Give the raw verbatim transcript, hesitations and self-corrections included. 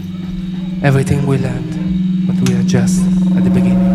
Everything will end, but we are just at the beginning.